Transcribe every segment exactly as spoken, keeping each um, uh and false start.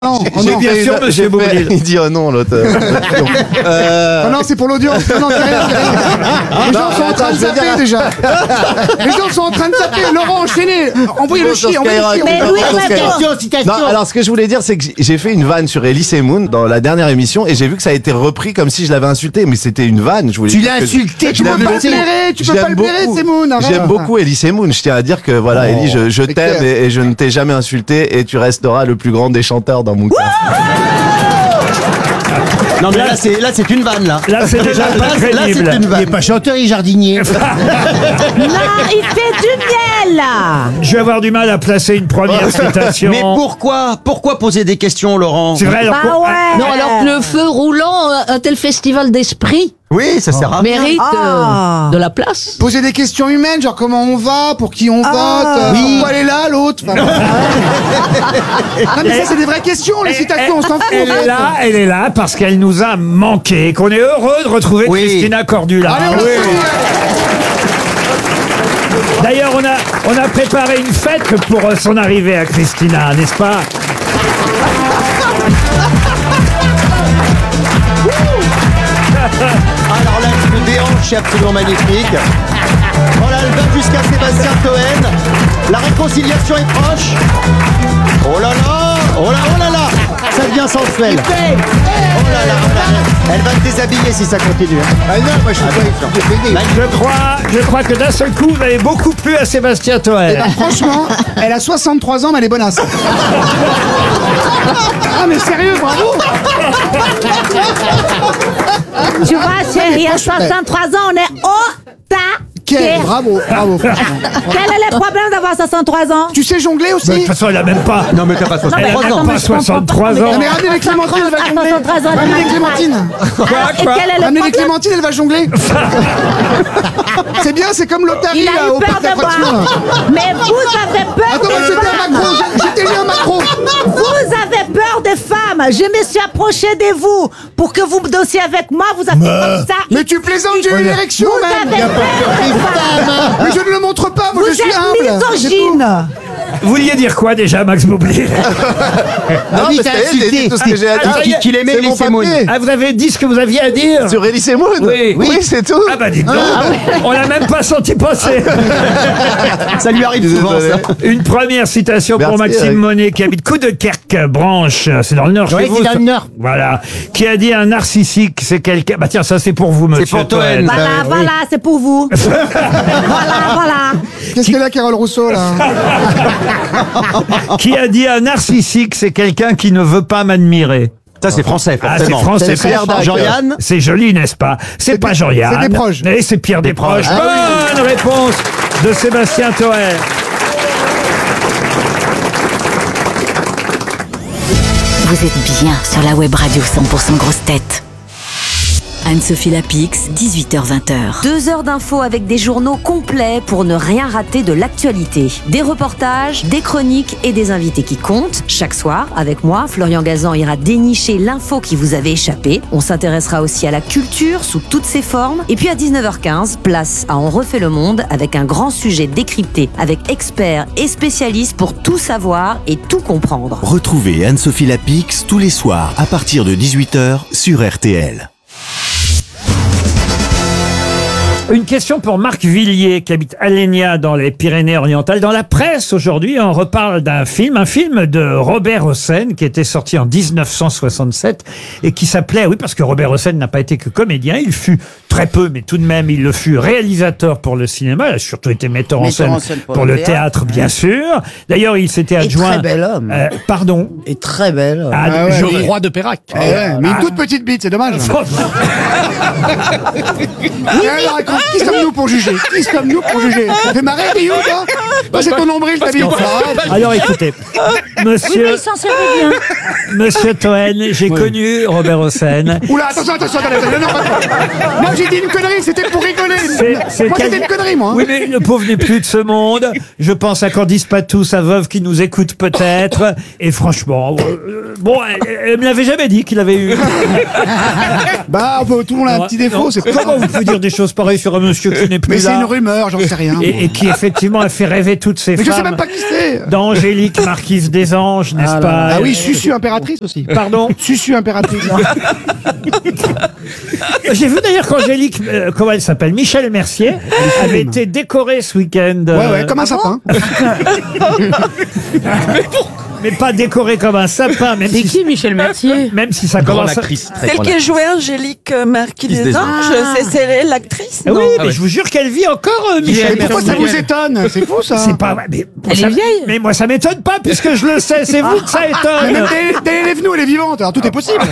Non, oh J'ai non, bien sûr, fait- monsieur Boublil. Il dit oh non, l'autre. euh... oh non, c'est pour l'audience. Non, non, c'est rien, c'est rien. Les gens Non, sont en train attends, de je veux zapper dire- déjà. Les gens sont en train de zapper. Laurent, enchaînez. Envoyez le Sur chi, envoyez le chi. Skyrock. Mais Non, oui, sur ouais, Skyrock. citation, citation. Non, alors ce que je voulais dire, c'est que j'ai fait une vanne sur Elise et Moon dans la dernière émission et j'ai vu que ça a été repris comme si je l'avais insulté, mais c'était une vanne. Je voulais Tu dire l'as que- insulté, je tu l'aime peux pas le beaucoup. blairer, tu peux J'aime pas le blairer, beaucoup. c'est Moon, arrête. J'aime beaucoup Elise et Moon. Je tiens à dire que voilà, Oh, Elise, je, je c'est t'aime clair. et, et je ne t'ai jamais insulté et tu resteras le plus grand des chanteurs dans mon cœur. Non mais là c'est là c'est une vanne là. Là, c'est déjà Là, pas là, c'est crédible. une Il est vanne. pas chanteur, il est jardinier. Non, il fait du miel. Je vais avoir du mal à placer une première citation. Mais pourquoi pourquoi poser des questions, Laurent? C'est vrai, alors, Bah pour- ouais. Non, alors que le feu roulant, un tel festival d'esprit Oui, ça sert à rien. mérite Ah. euh, de la place. Poser des questions humaines, genre comment on va, pour qui on vote, euh, Oui. pourquoi elle est là, l'autre. Enfin, non, mais ça, c'est des vraies questions, les citations, on s'en fout. Elle en fait. est là, elle est là parce qu'elle nous a manqué, qu'on est heureux de retrouver Oui. Christina Cordula. Allez, on Oui. l'applaudit. D'ailleurs, on a, on a préparé une fête pour euh, son arrivée à Christina, n'est-ce pas? Alors là, le déhanche est absolument magnifique. Oh là, elle va jusqu'à Sébastien Toen. La réconciliation est proche. Oh là là, oh là, oh là là, ça devient sensuel. Oh là là, oh là là. Elle va te déshabiller si ça continue. Ah non, moi je suis pas Là, Je crois, je crois que d'un seul coup, vous avez beaucoup plu à Sébastien Eh Toen. ben, franchement, elle a soixante-trois ans, mais elle est bonasse. Ah, mais sérieux, bravo. Tu vois, chérie, à soixante-trois ans, on est au taquet. Quel, bravo, bravo, franchement. Quel est le problème d'avoir soixante-trois ans? Tu sais jongler De aussi? toute façon, elle a même pas. Non mais t'as pas Elle a soixante-trois même ans. pas soixante-trois Non, ans. mais ramenez les clémentines, elle va À jongler. soixante-trois ans, elle Ramenez a les clémentines. Ah, et quel est le Ramenez les problème? clémentines, elle va jongler. C'est bien, c'est comme l'Otari Il a là, eu au peur parc de d'attractions. moi. Mais vous avez peur Attends, moi des c'était un femmes. macro, j'ai- j'étais lié à un macro. Vous avez peur des femmes. Je me suis approchée de vous pour que vous dansiez avec moi. Vous avez comme ça. Mais tu plaisantes, j'ai eu une érection Vous même. avez peur des femmes. Mais je ne le montre pas, moi Vous je suis êtes humble. C'est tout. misogyne. Vous vouliez dire quoi déjà, Max Boublil? Non, oui, mais t'as ça y est, j'ai insulté. dit tout ce que j'ai à dire. Ah, Qu'il qu'il aimait C'est mon Elise et Moon. papier. Ah, vous avez dit ce que vous aviez à dire? Sur Elise et Moon. Oui. oui c'est tout. Ah bah dites donc, on l'a même pas senti passer. Ça lui arrive souvent Désolé. ça. Une première citation pour Merci, Maxime Eric. Monet qui habite Coudekerque Branche, c'est dans le Nord Oui, chez vous. c'est dans ça. le Nord. Voilà, qui a dit un narcissique, c'est quelqu'un. Bah tiens, ça c'est pour vous, monsieur. pour Toen. Toen. Voilà, voilà, c'est pour vous. Voilà, voilà. Qu'est-ce qu'elle a, Carole Rousseau, là? Qui a dit un narcissique, c'est quelqu'un qui ne veut pas m'admirer. Ça c'est français Ah, c'est forcément. français. C'est Pierre Dac. Jean-Yann. C'est joli, n'est-ce pas? C'est pas Jean-Yann. c'est Desproges. Et c'est Pierre Desproges. Desproges. Bonne réponse de Sébastien Toen. Vous êtes bien sur la web radio cent pour cent grosse tête. Anne-Sophie Lapix, dix-huit heures vingt. Deux heures d'infos avec des journaux complets pour ne rien rater de l'actualité. Des reportages, des chroniques et des invités qui comptent. Chaque soir, avec moi, Florian Gazan ira dénicher l'info qui vous avait échappé. On s'intéressera aussi à la culture sous toutes ses formes. Et puis à dix-neuf heures quinze, place à On refait le monde avec un grand sujet décrypté avec experts et spécialistes pour tout savoir et tout comprendre. Retrouvez Anne-Sophie Lapix tous les soirs à partir de dix-huit heures sur R T L. Une question pour Marc Villiers, qui habite Alenia dans les Pyrénées-Orientales. Dans la presse, aujourd'hui, on reparle d'un film, un film de Robert Hossein, qui était sorti en dix-neuf cent soixante-sept et qui s'appelait, oui, parce que Robert Hossein n'a pas été que comédien, il fut très peu, mais tout de même, il le fut réalisateur pour le cinéma, il a surtout été metteur en Metteur scène en scène pour, le théâtre, bien sûr. D'ailleurs, il s'était adjoint... très bel homme. Euh, pardon. Et très belle. Ah, Ah ouais. je- Le roi de Pérac. mais une toute petite bite, c'est dommage. Alors, raconte, qui sommes-nous pour juger? Qui sommes-nous pour juger? Ça fait marrer, Guillaume, toi? Bah, c'est ton nombril, ta bite. Alors écoutez, Oui, monsieur, mais il s'en servait bien. monsieur Toen, j'ai connu Robert Hossein. Oula, attention, attention, attendez, attendez, non, non, moi j'ai dit une connerie, c'était pour rigoler. C'est- c'est Moi quel- c'était une connerie, moi. hein. Oui, mais le pauvre n'est plus de ce monde. Je pense à Candice Patou, sa veuve qui nous écoute peut-être. Et franchement, euh, bon, elle, elle me l'avait jamais dit qu'il avait eu. Bah, on peut- tout le monde a un petit défaut, Non, c'est pas Comment vous pouvez dire des choses pareilles? sur un monsieur qui n'est plus Mais c'est là. une rumeur, j'en sais rien. Et, et qui effectivement a fait rêver toutes ces Mais je femmes. sais même pas qui c'est. D'Angélique, marquise des Anges, n'est-ce pas? Ah oui, Susu impératrice aussi. Pardon? Susu impératrice. J'ai vu d'ailleurs qu'Angélique, euh, comment elle s'appelle, Michel Mercier, avait été décorée ce week-end. Ouais, euh, ouais, comme un sapin. mais pas décorée comme un sapin, même C'est si, qui Michel Mercier? même si ça Grande commence. à- actrice. très Celle grande qui actrice. jouait Angélique euh, Marquis Marquise des des Anges, c'est c'est elle, l'actrice, Ah non oui, Ah mais ouais. je vous jure qu'elle vit encore, euh, Michel Mais pourquoi ça Mercier. vous étonne? C'est fou ça. C'est pas vrai. Mais, Elle ça- est vieille. Mais moi, ça m'étonne pas, puisque je le sais. C'est vous que ça Mais étonne. même dès elle est venue, elle est vivante, alors tout est possible.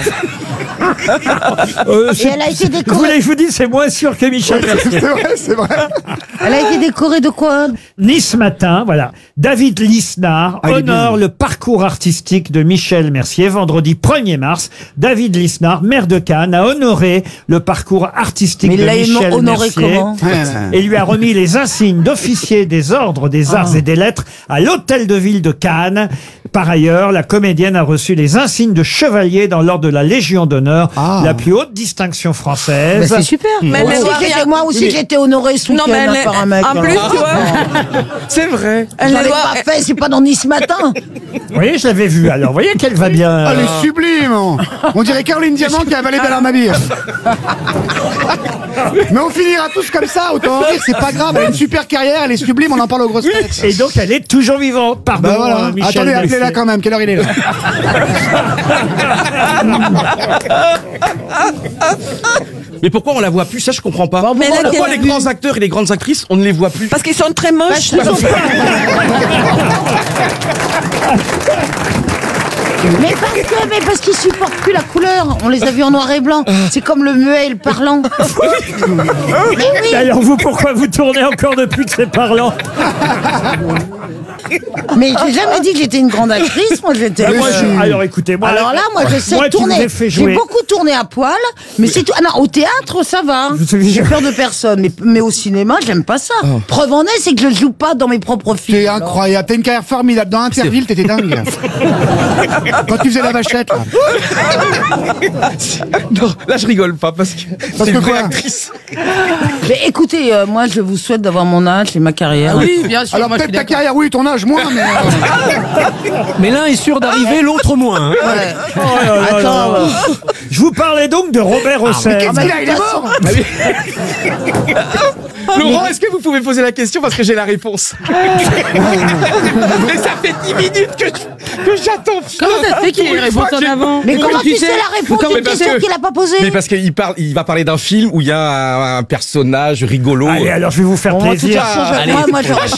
Euh, Et c'est- elle a été Vous voulez décorée. que je vous dise, c'est moins sûr que Michel Mercier. C'est vrai, c'est vrai. Elle a été décorée de quoi? Nice Matin, voilà. David Lisnard Ah, il est bien. honore le parcours artistique de Michel Mercier. Vendredi premier mars, David Lisnard, maire de Cannes, a honoré le parcours artistique Mais il de l'a Michel honoré Mercier. comment? Et lui a remis les insignes d'officier des ordres des arts et des lettres à l'hôtel de ville de Cannes. Par ailleurs, la comédienne a reçu les insignes de chevalier dans l'ordre de la Légion d'honneur, Ah. la plus haute distinction Bah, française. c'est super. Mais Moi elle aussi, doit j'ai- rien- moi aussi, j'ai été honorée ce Non, mais week-end elle est- par un mec. en hein. plus, tu vois, C'est vrai. elle J'en ne ai doit... pas fait, c'est pas dans Nice Matin. Vous voyez, je l'avais vu. Alors, vous voyez qu'elle va bien. Ah, elle euh, est sublime. On dirait Caroline Diamant qui a avalé Bernard Mabille. Mais on finira tous comme ça, autant en rire, c'est pas grave. Elle a une super carrière, elle est sublime, on en parle aux grosses têtes. Et donc, elle est toujours vivante. Pardon, Bah voilà. euh, Michel Attendez, appelez-la Mercier. quand même. Quelle heure il est là? Mais pourquoi on la voit plus? Ça, je comprends pas. Mais là, Pourquoi quelle- les grands acteurs et les grandes actrices, on ne les voit plus? Parce qu'ils sont très moches. Mais parce que, mais parce qu'ils supportent plus la couleur. On les a vus en noir et blanc. C'est comme le muet et le parlant. Mais oui. Alors vous, pourquoi vous tournez encore depuis que c'est parlant? Mais j'ai jamais dit que j'étais une grande actrice. Moi, j'étais. Ah, moi, je- alors écoutez, moi, Alors là, moi, je sais moi qui vous tourner. ai fait J'ai jouer. beaucoup tourné à poil, mais c'est tout. Ah non, au théâtre, ça va. Vous savez, J'ai je- peur de personne. Mais, mais au cinéma, j'aime pas ça. Preuve en est, c'est que je joue pas dans mes propres films. C'est incroyable. T'as une carrière formidable. Dans Interville, t'étais dingue. Quand tu faisais la vachette, là. Non, là, je rigole pas parce que c'est que une vraie quoi actrice. Mais écoutez, euh, moi, je vous souhaite d'avoir mon âge et ma carrière. Oui, bien sûr. Alors moi, je peut-être suis ta d'accord. carrière, oui, ton âge, moins, mais... euh, Mais l'un est sûr d'arriver, l'autre moins. hein. Ouais. Oh là là Attends, là. euh, Je vous parlais donc de Robert Hossein. Qu'est-ce qu'il a? Il est mort. Laurent, est-ce que vous pouvez poser la question parce que j'ai la réponse? Mais ça fait dix minutes que, que j'attends. Comment ça se fait qu'il y ait une réponse en avant? Mais comment tu sais sais la réponse comment- d'une parce question que- qu'il a pas posée? Mais parce qu'il parle, il va parler d'un film où il y a un, un personnage rigolo. Allez, alors je vais vous faire Bon, en tout plaisir. cas, je- Allez. moi, moi, je- Ah,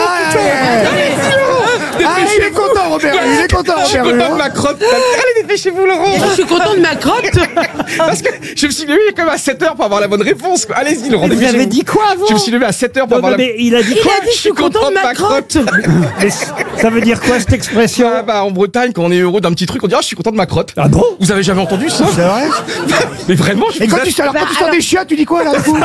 il est content, Robert. Il est content, Je suis Robert. content de ma crotte. Allez, dépêchez-vous, Laurent. Je suis content de ma crotte. Parce que je me suis levé quand même à sept heures pour avoir la bonne réponse. quoi. Allez-y, Laurent, Vous dépêchez-vous. avez dit quoi avant? Je me suis levé à sept heures pour Non, avoir non, la... mais il a dit Il quoi? a dit je suis content de ma crotte. Mais ça veut dire quoi cette expression? Ah bah, en Bretagne, quand on est heureux d'un petit truc, on dit ah, je suis content de ma crotte. Ah bon? Vous avez jamais entendu ça? C'est vrai? Mais vraiment, je Et vous quand tu, assure- alors, quand tu sors des chiottes, tu dis quoi, là, du coup?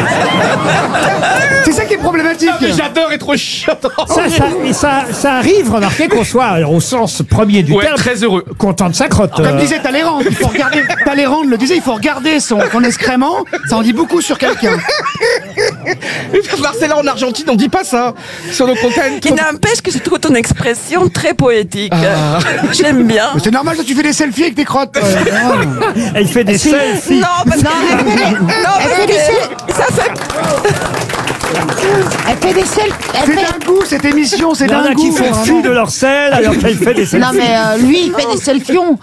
C'est ça qui est problématique. Ah, mais j'adore être chiant. Ça, ça, et ça, ça arrive, remarquez qu'on soit, alors, au sens premier du Ouais, terme, très heureux. content de sa crotte. Comme euh. disait Talleyrand, il faut regarder, Talleyrand le disait, il faut regarder son, son excrément, ça en dit beaucoup sur quelqu'un. Marcella, en Argentine, on dit pas ça. Sur nos contents. Qui n'empêche que je trouve ton expression très poétique. Ah. J'aime bien. Mais c'est normal que tu fais des selfies avec tes crottes. euh, non. Elle fait des selfies. Non, parce que... elle fait des- Non, elle parce fait des que... Ça fait... Elle fait des selfies. Elle C'est fait... d'un goût, cette émission, c'est Il y en d'un a goût. qui font vraiment. fi de leur sel alors qu'elle fait des selfies. Non mais euh, lui il fait des selfions.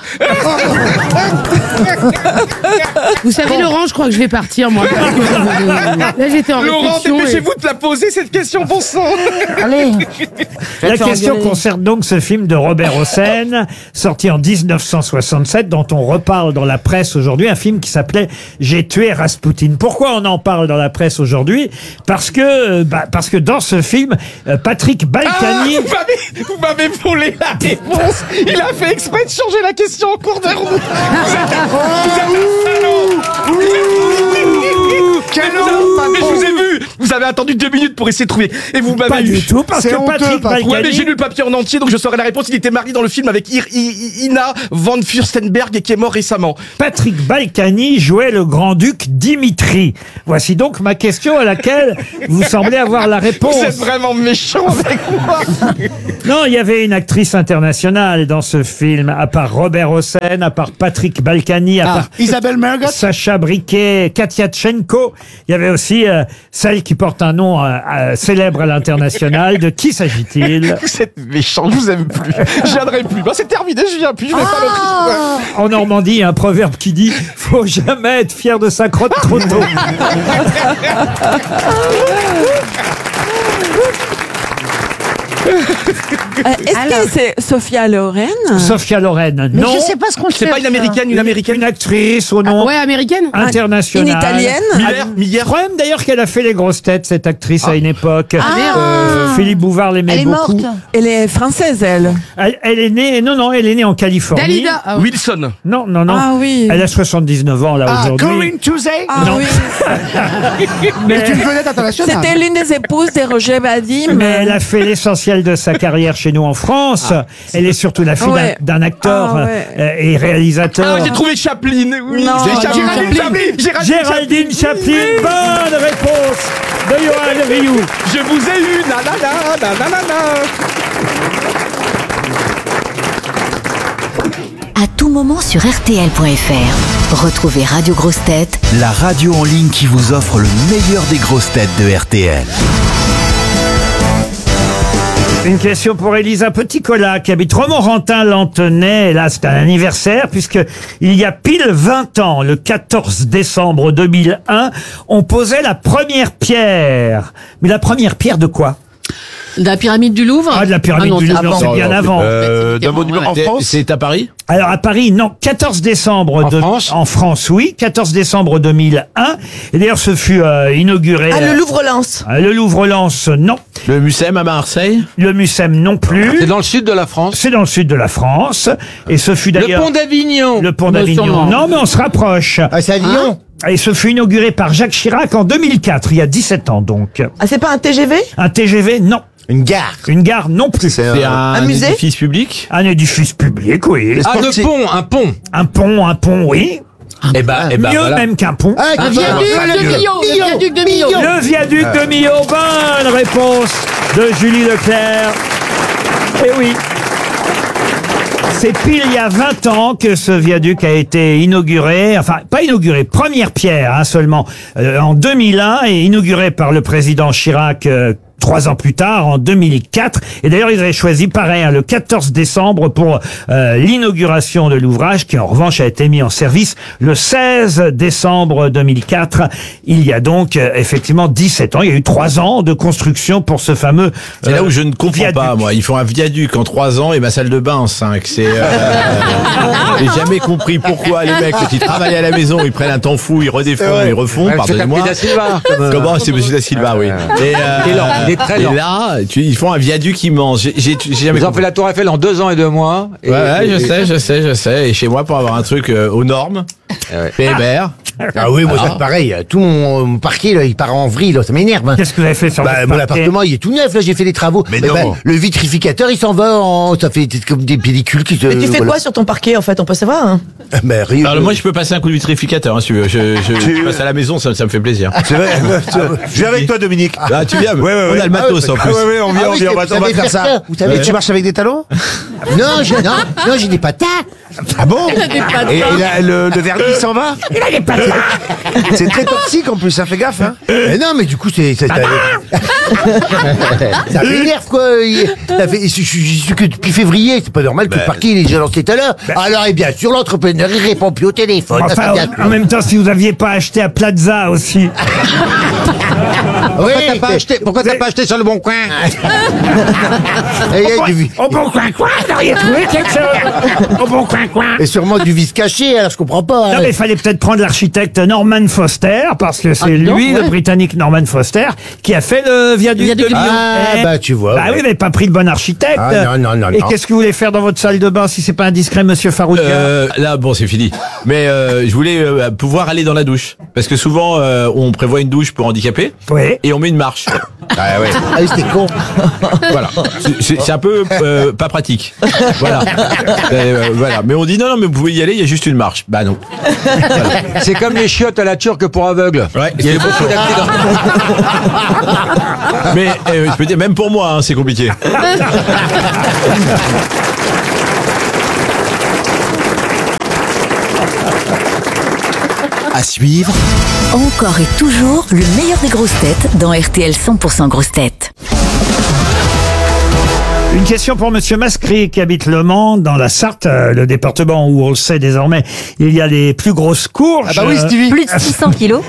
Vous savez, Laurent, je crois que je vais partir, moi. Là, j'étais en Laurent, réflexion. et- dépêchez-vous de la poser, cette question, bon sang. Allez. La faire question engueuler. concerne donc ce film de Robert Hossein, sorti en dix-neuf cent soixante-sept, dont on reparle dans la presse aujourd'hui, un film qui s'appelait J'ai tué Rasputin. Pourquoi on en parle dans la presse aujourd'hui? Parce que, euh, bah, parce que dans ce film, euh, Patrick Ah, Balkany... vous m'avez- vous m'avez volé la réponse. Il a fait exprès de changer la question en cours de route. Vous êtes un, vous êtes un salaud. Quel Mais vous avez- honte, mais je vous ai vu. Vous Vous avez attendu deux minutes pour essayer de trouver. Et vous m'avez Pas eu. du tout, parce C'est que honteux, Patrick Patrick. Ouais, mais j'ai Balkany... lu le papier en entier, donc je saurais la réponse. Il était marié dans le film avec Ir- I- I- Ina von Fürstenberg et qui est mort récemment. Patrick Balkany jouait le grand-duc Dimitri. Voici donc ma question à laquelle vous semblez avoir la réponse. Vous êtes vraiment méchant avec moi. Non, il y avait une actrice internationale dans ce film, à part Robert Hossein, à part Patrick Balkany, à Ah, part Isabelle Mergot. Sacha Briquet, Katia Tchenko. Il y avait aussi euh, celle qui porte un nom euh, euh, célèbre à l'international. De qui s'agit-il? Vous êtes méchant, je vous aime plus. Je viendrai plus. Bah, c'est terminé, je viens plus, je vais pas le En Normandie, il y a un proverbe qui dit « Faut jamais être fier de sa crotte trop tôt ». Euh, Est-ce que c'est Sophia Loren? Sophia Loren, Mais non. je sais pas ce qu'on C'est pas une américaine, une américaine. Une actrice au nom Ouais, américaine. international. Une italienne? Miller, Miller. Le problème d'ailleurs qu'elle a fait les grosses têtes, cette actrice, à une époque. Ah, merde. Euh, Philippe Bouvard l'aimait Elle est beaucoup. morte. Elle est française, elle. Elle, elle est née, non, non, elle est née en Californie. Dalida. Ah, oui. Wilson. Non, non, non. Ah oui. Elle a soixante-dix-neuf ans, là, Ah, aujourd'hui. Corinne Touzé. Ah Non. oui. C'est une vedette internationale. C'était l'une des épouses de Roger Vadim. Mais elle a fait l'essentiel de sa carrière chez nous en France. Elle est surtout la fille d'un- Ouais. d'un acteur Ah ouais. euh, et réalisateur. Ah, j'ai trouvé Chaplin. Oui, Non, j'ai non, Chaplin. Chaplin. Chaplin. Géraldine Géraldine Chaplin, bonne réponse de Johan Rioux. Je vous ai eu. Na na na na na na na. À tout moment sur R T L point F R. Retrouvez Radio Grosses Têtes La radio en ligne qui vous offre le meilleur des grosses têtes de R T L. Une question pour Elisa Petit-Colas qui habite Romorantin-Lantenay. Et là, c'est un anniversaire puisque il y a pile vingt ans, le quatorze décembre deux mille un, on posait la première pierre. Mais la première pierre de quoi? De la pyramide du Louvre. Ah, de la pyramide non, du c'est Louvre, non, avant. c'est bien avant. Euh, d'un monument en C'est- France. C'est à Paris? Alors à Paris, non, quatorze décembre En de, France en France, oui, quatorze décembre deux mille un. Et d'ailleurs, ce fut euh, inauguré. Ah, le euh, Louvre-Lens. euh, le Louvre-Lens, non. Le Mucem à Marseille? Le Mucem, non plus. C'est dans le sud de la France. C'est dans le sud de la France. Et ce fut Le d'ailleurs... pont d'Avignon? Le pont Non, d'Avignon. sûrement. Non, mais on se rapproche. Ah, c'est à Lyon. Et ce fut inauguré par Jacques Chirac en deux mille quatre, il y a dix-sept ans donc. Ah, c'est pas un T G V? Un T G V, non. Une gare. Une gare, non plus. C'est un, Un musée? édifice public? Un édifice public, oui. Ah, le pont, un pont. Un pont, un pont, oui. Eh ben, eh ben Mieux voilà. même qu'un pont. Ah, Un tu viaduc vois, de Millau. Millau. Le viaduc de Millau. Le viaduc de Millau, bonne réponse de Julie Leclerc. Eh oui. C'est pile il y a vingt ans que ce viaduc a été inauguré, enfin pas inauguré, première pierre hein, seulement, euh, en deux mille un et inauguré par le président Chirac euh, trois ans plus tard, en deux mille quatre. Et d'ailleurs, ils avaient choisi pareil, hein, le quatorze décembre pour euh, l'inauguration de l'ouvrage, qui en revanche a été mis en service le seize décembre deux mille quatre. Il y a donc euh, effectivement dix-sept ans. Il y a eu trois ans de construction pour ce fameux C'est là où je ne comprends viaduc. pas, moi. Ils font un viaduc en trois ans et ma salle de bain en cinq. C'est, euh, j'ai jamais compris pourquoi les mecs, quand ils travaillent à la maison, ils prennent un temps fou, ils redéfont, ils refont, Ouais, c'est pardonnez-moi. Capri da Silva. Comment? C'est Monsieur da Silva, oui. Et, euh, Il est lent, il est très et lent. là, tu- ils font un viaduc immense. J'ai, j'ai, j'ai jamais Ils ont compris. fait la Tour Eiffel en deux ans et deux mois. Et- Ouais, ouais, je et- sais, je sais, je sais. Et chez moi, pour avoir un truc euh, aux normes, P M R. Ah oui, moi, Ah. c'est pareil. Tout mon, mon parquet, là, il part en vrille, là, ça m'énerve. Hein. Qu'est-ce que vous avez fait sur Bah, votre mon parquet? appartement, il est tout neuf, là, j'ai fait les travaux. Mais Eh non. ben, le vitrificateur, il s'en va en, ça fait comme des pellicules qui se... Mais tu fais voilà. quoi sur ton parquet, en fait? On peut savoir, hein? Ben, rien. Alors moi, je peux passer un coup de vitrificateur, hein, si tu veux. Je, je, je passe à la maison, ça, ça me fait plaisir. C'est vrai. Je viens avec toi, Dominique. Ah, tu viens? Ouais, ouais, ouais. On a le matos en Ah plus. ouais, ouais, on vient, Ah on oui, vient, on vous va, on va savez faire faire ça. ça, vous savez. Et tu marches avec des talons? Non, j'ai, non, non, j'ai des patins. Ah bon? Et, et la- le, le vernis s'en va? C'est très toxique en plus, ça fait gaffe, hein? Mais non, mais du coup, c'est, c'est, ça m'énerve, quoi. Il- Ça fait, je suis- j'y suis que depuis février, c'est pas normal que le parquet, il est déjà lancé tout à l'heure. Alors, et bien sûr, l'entrepreneur, il répond plus au téléphone. Ça, Enfin, c'est bien en, en même temps, si vous aviez pas acheté à Plaza aussi. Oui, Pourquoi t'as pas acheté, pourquoi t'as pas acheté sur le bon coin? Et, et, du- Au bon coin coin, vous auriez trouvé quelque chose. Au bon coin coin. et sûrement du vice caché, alors je comprends pas. Non, hein. mais il fallait peut-être prendre l'architecte l'architecte Norman Foster, parce que c'est Ah, dis donc, lui, le ouais. Britannique Norman Foster, qui a fait le viaduc, viaduc de de Lyon. Lyon. Ah, Eh, bah, tu vois, Bah ouais. oui, mais pas pris le bon architecte. Ah, non, non, non, Et non. qu'est-ce que vous voulez faire dans votre salle de bain, si c'est pas indiscret, monsieur Faroukia? Euh, là, bon, c'est fini. Mais euh, je voulais euh, pouvoir aller dans la douche. Parce que souvent, euh, on prévoit une douche pour handicapés. Oui. Et on met une marche. Ah ouais. Ah, c'était con. Voilà. C'est- C'est c'est un peu euh, pas pratique. Voilà. Euh, voilà. Mais on dit non, non, mais vous pouvez y aller, il y a juste une marche. Bah non. C'est comme les chiottes à la turque pour aveugles. Ouais, Il y a eu c'est- beaucoup d'accidents. Mais euh, je peux dire, même pour moi, hein, c'est compliqué. À suivre, Encore et toujours le meilleur des grosses têtes dans R T L cent pour cent grosses têtes. Une question pour monsieur Mascry qui habite Le Mans dans la Sarthe, euh, le département où on le sait désormais, il y a les plus grosses courges. Ah bah oui, Stevie. Plus de six cents kilos.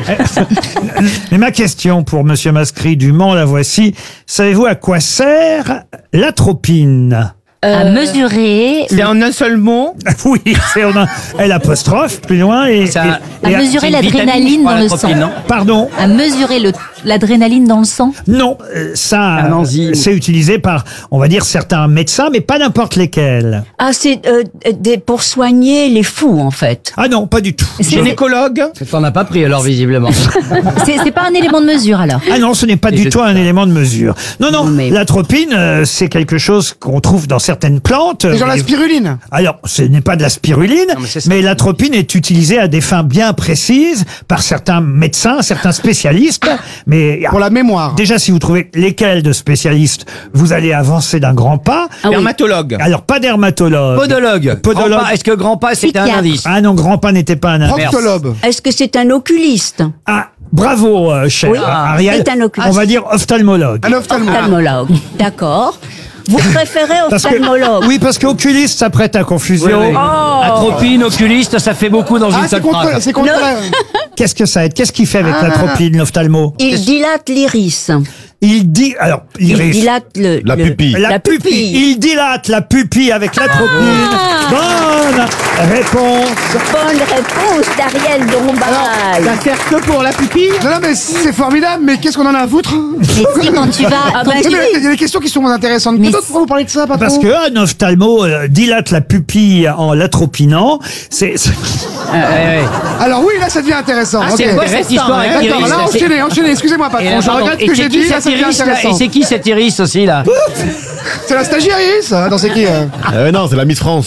Mais ma question pour monsieur Mascry du Mans, la voici. Savez-vous à quoi sert l'atropine? À mesurer. C'est en un seul mot. Oui, c'est en un L apostrophe plus loin et, Ça- et- À et- mesurer c'est une l'adrénaline vitamine, dans je le crois, sang. l'atropine, non Pardon. À mesurer le- l'adrénaline dans le sang. Non, euh, ça, Un euh, enzyme. c'est utilisé par, on va dire, certains médecins, mais pas n'importe lesquels. Ah, c'est euh, des- pour soigner les fous, en fait. Ah non, pas du tout. Gynécologue. T'en as pas pris alors, visiblement. C'est c'est pas un élément de mesure alors. Ah non, ce n'est pas Et du je- tout un élément de mesure. Non, non, Non, mais- l'atropine, euh, c'est quelque chose qu'on trouve dans certaines plantes. C'est genre la Et- spiruline. Alors, ce n'est pas de la spiruline, Non, mais c'est ça. mais l'atropine est utilisée à des fins bien précises par certains médecins, certains spécialistes. Mais Pour la mémoire. déjà, si vous trouvez lesquels de spécialistes, vous allez avancer d'un grand pas. Ah oui. Dermatologue. Alors, pas dermatologue. Podologue. Podologue. Grand pas. Est-ce que grand pas c'était un Psychiatre. indice? Ah non, grand pas n'était pas un indice. Proctolobe. Est-ce que c'est un oculiste? Ah, bravo, euh, cher Oui, Ariel. c'est un oculiste. On va dire ophtalmologue. Un ophtalmo. Ophtalmologue. D'accord. Vous préférez Parce que- ophtalmologue? oui, parce qu'oculiste, ça prête à confusion. Oui, oui. Oh. Atropine, oculiste, ça fait beaucoup dans Ah, une c'est seule contre, phrase. c'est contre Non. la- Qu'est-ce que ça aide? Qu'est-ce qu'il fait avec Ah. l'atropine, l'ophtalmo? Il dilate l'iris. Il dit, alors, Il iris. dilate le, La le- pupille. La, La pupille. pupille. Il dilate la pupille avec l'atropine. Bonne réponse. Bonne réponse d'Ariel Dombal. Ça sert que pour la pupille. Non, non, mais c'est formidable, mais qu'est-ce qu'on en a à foutre? Mais si, quand tu vas. Ah quand bah, tu- Non, mais Il y a des questions qui sont intéressantes. Mais Peut-être pour vous parler de ça, patron. Parce qu'un ophtalmo euh, dilate la pupille en l'atropinant. C'est, c'est- Ouais, ouais, ouais. Alors oui, là, ça devient intéressant. Ah, Ok. c'est quoi cette histoire avec D'accord, Iris, là, là, c'est- enchaînez, enchaînez. Excusez-moi, Et patron. là, Je pardon, regrette ce et que c'est j'ai qui dit. Là, cette ça devient Iris, là Et intéressant. c'est qui cette Iris aussi là? C'est la stagiaire Iris. Attends, c'est qui euh Euh, non, c'est la Miss France.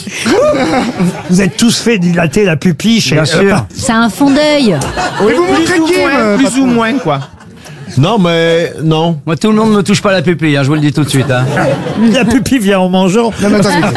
vous êtes tous fait dilater la pupille chez Bien sûr. C'est un fond d'œil. Oui, vous montrez Plus ou qui, moins, euh, plus patron ou moins, quoi. Non, mais non. Moi, tout le monde ne me touche pas la pupille, hein, je vous le dis tout de suite. Hein. La pupille vient en mangeant. Non, mais attendez.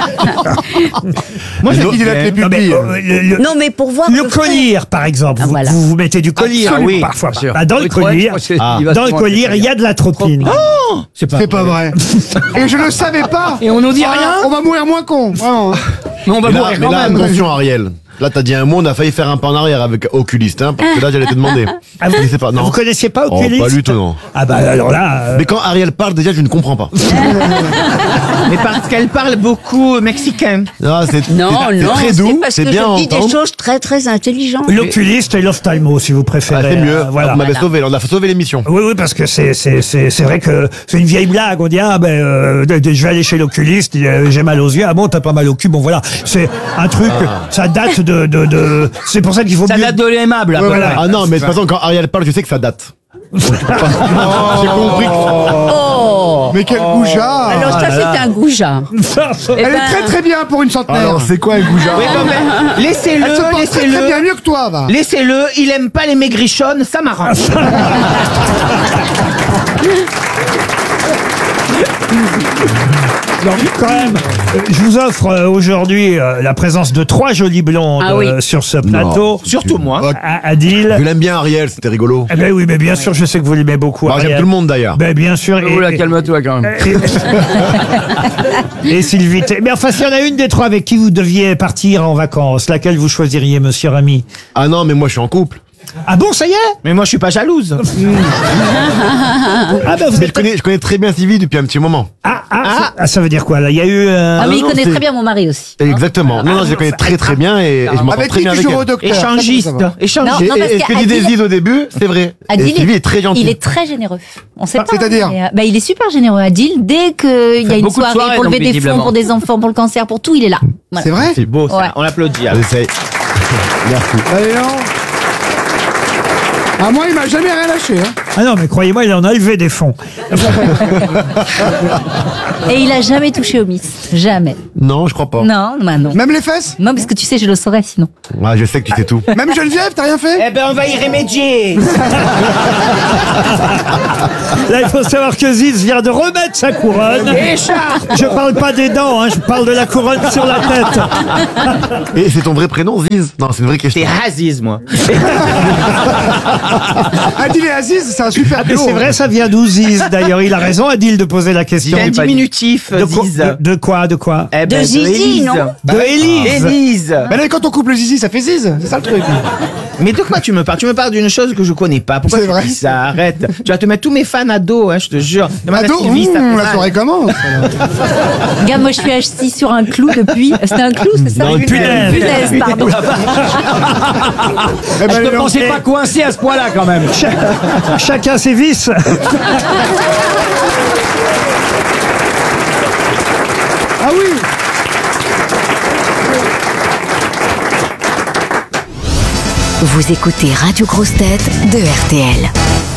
Moi, j'ai qui dilate les Non, mais, pupilles. euh, le, le- Non, mais pour voir. le le fond. collier, par exemple. Ah, vous, voilà. vous vous mettez du collier, Ah oui, parfois. bien sûr. Ah, dans le Oui, trop, collier, je crois que c'est- Ah. il va dans le souvent collier, être il y a de l'atropine. C'est pas. C'est pas vrai. Et je ne savais pas. Et on nous dit Ah, rien. On va mourir moins con. Vraiment. Mais on va Mais là, mourir mais quand là, même. attention, Ariel. Là, t'as dit un mot, on a failli faire un pas en arrière avec oculiste, hein, parce que là, j'allais te demander. Ah, vous, Je sais pas, non. vous connaissiez pas Oh, Oculiste? pas du tout, non. Ah bah alors là... euh, Mais quand Ariel parle, déjà, je ne comprends pas. Mais parce qu'elle parle beaucoup mexicain. Ah, c'est Non, c'est- c'est non, très c'est doux, parce c'est que bien à je dis des entendre. choses très très intelligentes. L'oculiste et l'ophtalmo, si vous Ah, préférez. c'est mieux. Euh, voilà. On m'avait sauvé, on a sauvé l'émission. Oui, oui, parce que c'est c'est c'est c'est vrai que c'est une vieille blague. On dit ah ben euh, de- de- je vais aller chez l'oculiste, euh, j'ai mal aux yeux. Ah bon, t'as pas mal au cul. Bon voilà, c'est un truc. Ça date de de, de c'est pour ça qu'il faut Ça mieux. date de l'aimable. Ouais, voilà. Ah non, mais de toute façon, quand Ariel parle, je sais que ça date. J'ai compris. que- Oh. Mais quel goujat. Alors ça, c'est un goujat. Eh Elle est ben, très très bien pour une centenaire. Alors, c'est quoi un goujat Oui, non, mais Elle se laissez-le, porte très, très bien laissez-le. mieux que toi, va. Laissez-le, il aime pas les maigrichonnes, ça m'arrange. Donc quand même, euh, je vous offre euh, aujourd'hui euh, la présence de trois jolies blondes Ah oui. euh, sur ce plateau. Surtout moi. À- Adil. Je l'aime bien, Ariel, c'était rigolo. Eh ben oui, mais bien sûr, je sais que vous l'aimez beaucoup. Bah, j'aime Ariel. tout le monde d'ailleurs. Ben bien sûr. Oh là, calme-toi quand même. Et, et Sylvie. T- Mais enfin, s'il y en a une des trois avec qui vous deviez partir en vacances, laquelle vous choisiriez, monsieur Rami? Ah non, mais moi, je suis en couple. Ah bon, ça y est? Mais moi, je suis pas jalouse. Ah ben vous Mais êtes... je connais, je connais très bien Sylvie depuis un petit moment. Ah, ah, ça- ah, ça veut dire quoi là? Il y a eu... euh, Ah, mais il non, connaît c'est- très bien mon mari aussi. Exactement. Non, non, je les connais très très bien et, et je m'entends Avec très qui bien tu avec joues au elle. docteur? Échangiste. Non, Échangiste. Et, non, parce et ce que dit qu'Adil- Ziz au début, c'est vrai. Et Adil, Sylvie est très gentille. il est très généreux. On sait pas. c'est-à-dire hein, mais, euh, bah, il est super généreux, Adil. Dès qu'il y a une beaucoup de soirée soirées, pour donc, lever des fonds visiblement. pour des enfants, pour le cancer, pour tout, il est là. Voilà. C'est vrai? C'est beau, ça. Ouais. On l'applaudit. On alors. essaye. Merci. Allez, non. Ah, moi, il m'a jamais rien lâché. Hein. Ah non, mais croyez-moi, il en a levé des fonds. Et il a jamais touché au Miss. Jamais. Non, je crois pas. Non, bah non. Même les fesses? Non, parce que tu sais, je le saurais sinon. Ouais, je sais que tu sais tout. Même Geneviève, t'as rien fait? Eh ben, on va y remédier. Là, il faut savoir que Ziz vient de remettre sa couronne. Écharpe. Je parle pas des dents, hein, je parle de la couronne sur la tête. Et c'est ton vrai prénom, Ziz? Non, c'est une vraie question. T'es Aziz, moi. Adil et Aziz, c'est un super Ah, mais duo. c'est vrai, ça vient d'où Ziz d'ailleurs? Il a raison, Adil, de poser la question. C'est un diminutif, De quoi, Ziz. de, de quoi, de quoi? Eh ben, De Zizi, Élise. non De Élise. Élise. Mais là, quand on coupe le zizi, ça fait ziz. C'est ça le truc. Mais de quoi tu me parles? Tu me parles d'une chose que je connais pas. Pourquoi C'est tu vrai. dis ça? Arrête. Tu vas te mettre tous mes fans à dos, hein, je te jure. Demande à Ado, Sylvie, ça fait mmh, la mal. soirée commence. Regarde, moi, je suis assis sur un clou depuis. C'était un clou, c'est ça? Non, une punaise. Punaise, pardon. Eh ben, Je les ne gens- pensais pas coincé à ce point-là quand même. Cha- chacun ses vices. Ah oui. Vous écoutez Radio Grosse Tête de R T L.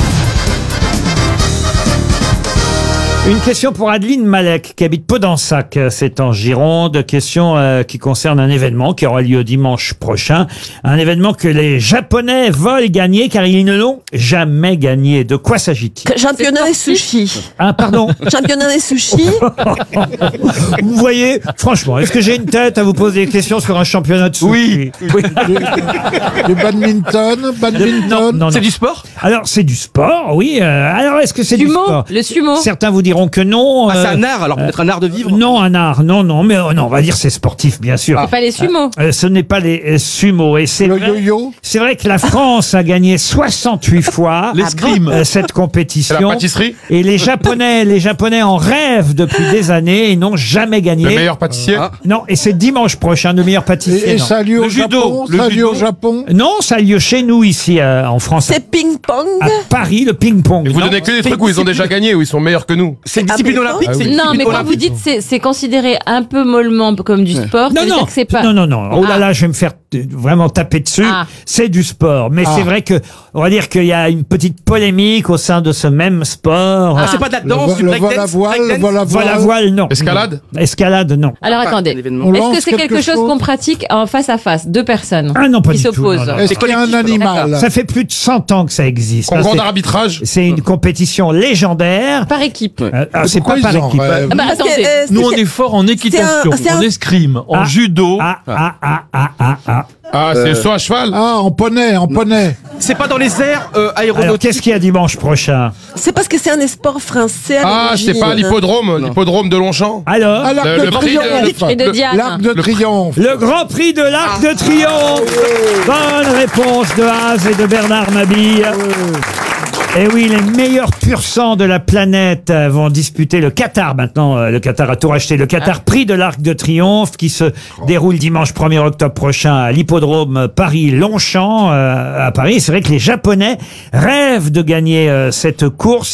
Une question pour Adeline Malek, qui habite Podensac, c'est en Gironde. Question euh, qui concerne un événement qui aura lieu dimanche prochain. Un événement que les Japonais veulent gagner car ils ne l'ont jamais gagné. De quoi s'agit-il? Championnat des sushis. Ah, pardon. Championnat des sushis. Vous voyez, franchement, est-ce que j'ai une tête à vous poser des questions sur un championnat de sushi? Oui. Du badminton, badminton. Non, non, C'est non. du sport? Alors, c'est du sport, oui. Euh, alors, est-ce que c'est du Sumo, sport? le sumo. Certains vous diront que non. Ah, c'est euh, un art, alors peut-être un art de vivre? Non, un art, non, non, mais euh, non, on va dire c'est sportif, bien sûr. C'est pas les sumo. Euh, ce n'est pas les euh, sumo. Et c'est Le vrai, yo-yo. c'est vrai que la France a gagné soixante-huit fois L'escrime. euh, cette compétition. C'est la pâtisserie? Et les Japonais, les Japonais en rêvent depuis des années et n'ont jamais gagné. Le meilleur pâtissier? Non, et c'est dimanche prochain, le meilleur pâtissier. Et, et non. ça a lieu Le au judo, Japon. le Ça a lieu au judo. Japon. Non, ça a lieu chez nous ici euh, en France. C'est ping-pong. À Paris, le ping-pong. Et vous Non. donnez que des trucs où ils ont déjà gagné, où ils sont meilleurs que nous. C'est une discipline olympique? Ah c'est une Non, mais discipline quand vous olympique. dites c'est c'est considéré un peu mollement comme du sport, ça Non, veut non, dire que c'est pas. non, non, non. Oh là Ah. là, je vais me faire euh, vraiment taper dessus. Ah. C'est du sport. Mais Ah. c'est vrai que, on va dire qu'il y a une petite polémique au sein de ce même sport. Ah, c'est pas de la Le, danse, du vo- le vol à breakdance? voile, le vol à voile. Voilà, voile, non. Escalade? Non. Escalade, non. Alors attendez, On est-ce lance que c'est quelque quelque chose chose qu'on pratique en face à face, deux personnes Ah non, pas qui du tout, s'opposent? non, non. Est-ce qu'il y a un animal? Ça fait plus de cent ans que ça existe. hein. Concours C'est- d'arbitrage? C'est une compétition légendaire. Par équipe. Euh, alors, c'est Pourquoi pas par ils en équipe. rêvent Ah bah Parce que, attendez. euh, Nous, on c'est- est fort en équitation, c'est un- en escrime, en Ah. judo. Ah, ah, ah, ah, ah, ah. Ah, c'est le saut à cheval? Ah, en poney, en poney. C'est pas dans les airs euh, Alors, aéronautiques? qu'est-ce qu'il y a dimanche prochain? C'est parce que c'est un sport français. à Ah, c'est pas l'origine. l'hippodrome, l'hippodrome de Longchamp? Alors, Ah, l'arc Le- de le prix de- triomphe. Et de Diane. L'arc de triomphe. le Grand Prix de l'Arc de Triomphe. Bonne réponse de Haas et de Bernard Mabille. Et oui, les meilleurs pur sang de la planète euh, vont disputer le Qatar. Maintenant, euh, le Qatar a tout racheté. Le Qatar Prix de l'Arc de Triomphe qui se déroule dimanche premier octobre prochain à l'hippodrome Paris-Longchamp euh, à Paris. C'est vrai que les Japonais rêvent de gagner euh, cette course.